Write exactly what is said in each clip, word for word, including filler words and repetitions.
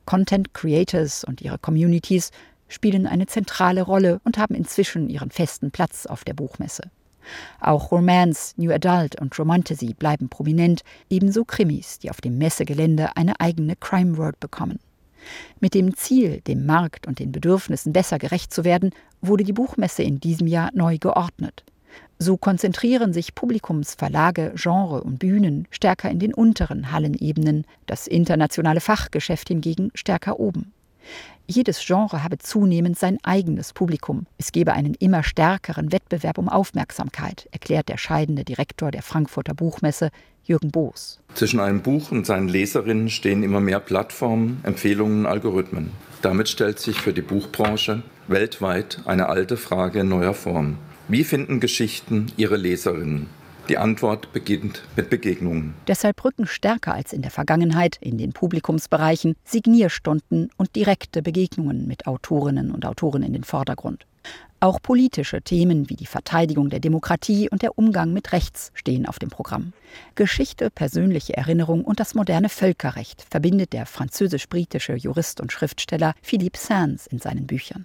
Content Creators und ihre Communities spielen eine zentrale Rolle und haben inzwischen ihren festen Platz auf der Buchmesse. Auch Romance, New Adult und Romantasy bleiben prominent, ebenso Krimis, die auf dem Messegelände eine eigene Crime World bekommen. Mit dem Ziel, dem Markt und den Bedürfnissen besser gerecht zu werden, wurde die Buchmesse in diesem Jahr neu geordnet. So konzentrieren sich Publikumsverlage, Genre und Bühnen stärker in den unteren Hallenebenen, das internationale Fachgeschäft hingegen stärker oben. Jedes Genre habe zunehmend sein eigenes Publikum. Es gebe einen immer stärkeren Wettbewerb um Aufmerksamkeit, erklärt der scheidende Direktor der Frankfurter Buchmesse, Jürgen Boos. Zwischen einem Buch und seinen Leserinnen stehen immer mehr Plattformen, Empfehlungen, Algorithmen. Damit stellt sich für die Buchbranche weltweit eine alte Frage in neuer Form. Wie finden Geschichten ihre Leserinnen? Die Antwort beginnt mit Begegnungen. Deshalb rücken stärker als in der Vergangenheit in den Publikumsbereichen Signierstunden und direkte Begegnungen mit Autorinnen und Autoren in den Vordergrund. Auch politische Themen wie die Verteidigung der Demokratie und der Umgang mit Rechts stehen auf dem Programm. Geschichte, persönliche Erinnerung und das moderne Völkerrecht verbindet der französisch-britische Jurist und Schriftsteller Philippe Sands in seinen Büchern.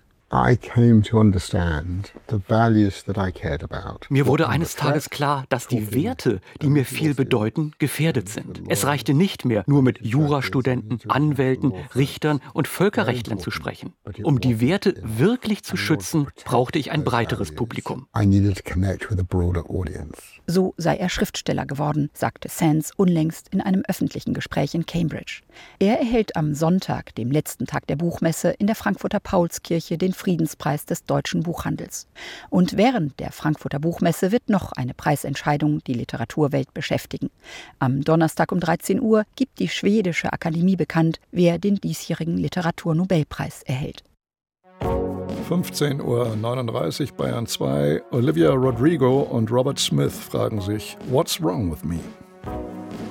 Mir wurde eines Tages klar, dass die Werte, die mir viel bedeuten, gefährdet sind. Es reichte nicht mehr, nur mit Jurastudenten, Anwälten, Richtern und Völkerrechtlern zu sprechen. Um die Werte wirklich zu schützen, brauchte ich ein breiteres Publikum. So sei er Schriftsteller geworden, sagte Sands unlängst in einem öffentlichen Gespräch in Cambridge. Er erhält am Sonntag, dem letzten Tag der Buchmesse, in der Frankfurter Paulskirche den Friedenspreis des deutschen Buchhandels. Und während der Frankfurter Buchmesse wird noch eine Preisentscheidung die Literaturwelt beschäftigen. Am Donnerstag um dreizehn Uhr gibt die schwedische Akademie bekannt, wer den diesjährigen Literaturnobelpreis erhält. fünfzehn Uhr neununddreißig Bayern zwei. Olivia Rodrigo und Robert Smith fragen sich, What's wrong with me?